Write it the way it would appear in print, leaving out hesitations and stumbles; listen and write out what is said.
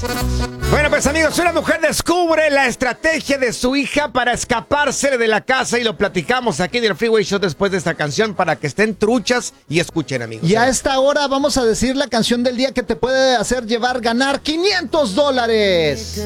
Bueno, pues amigos, una mujer descubre la estrategia de su hija para escaparse de la casa y lo platicamos aquí en el Freeway Show después de esta canción para que estén truchas y escuchen, amigos. Y a esta hora vamos a decir la canción del día que te puede hacer ganar $500.